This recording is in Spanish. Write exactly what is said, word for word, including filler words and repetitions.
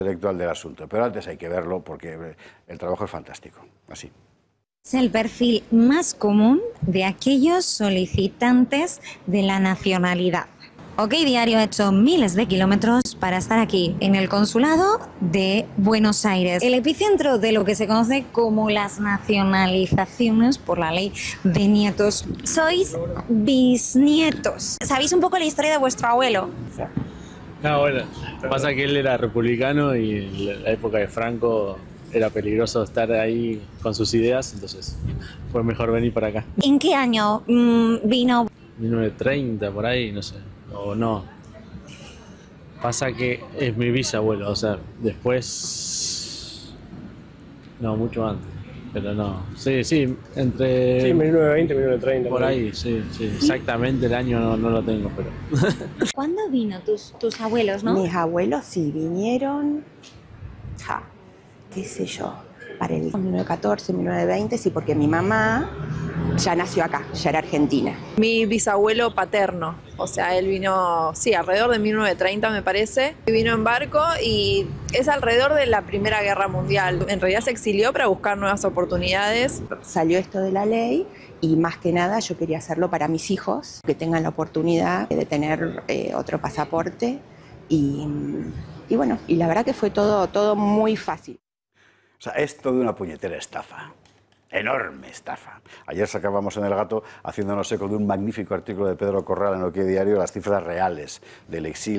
intelectual del asunto, pero antes hay que verlo porque el trabajo es fantástico, así. Es el perfil más común de aquellos solicitantes de la nacionalidad. OK Diario ha hecho miles de kilómetros para estar aquí, en el consulado de Buenos Aires, el epicentro de lo que se conoce como las nacionalizaciones por la ley de nietos. Sois bisnietos. ¿Sabéis un poco la historia de vuestro abuelo? No, bueno, pasa que él era republicano y en la época de Franco era peligroso estar ahí con sus ideas, entonces fue mejor venir para acá. ¿En qué año mmm, vino? mil novecientos treinta, por ahí, no sé, o no. Pasa que es mi bisabuelo, o sea, después... No, mucho antes, pero no. Sí, sí, entre... Sí, mil novecientos veinte, mil novecientos treinta. Por ahí, sí, sí, exactamente el año no, no lo tengo, pero... ¿Cuándo vino tus, tus abuelos, no? Mis abuelos sí vinieron, ja, qué sé yo, para el mil novecientos catorce, mil novecientos veinte, sí, porque mi mamá ya nació acá, ya era argentina. Mi bisabuelo paterno, o sea, él vino, sí, alrededor de mil novecientos treinta me parece, vino en barco y es alrededor de la Primera Guerra Mundial. En realidad se exilió para buscar nuevas oportunidades. Salió esto de la ley y más que nada yo quería hacerlo para mis hijos, que tengan la oportunidad de tener eh, otro pasaporte y, y bueno, y la verdad que fue todo, todo muy fácil. O sea, es toda una puñetera estafa. Enorme estafa. Ayer sacábamos en El Gato, haciéndonos eco de un magnífico artículo de Pedro Corral en OK Diario, las cifras reales del exilio.